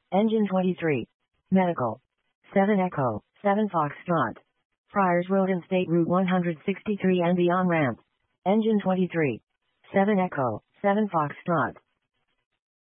Engine 23. Medical. 7 Echo, 7 Foxtrot. Friars Road and State Route 163 and the on-ramp. Engine 23. 7 Echo, 7 Foxtrot.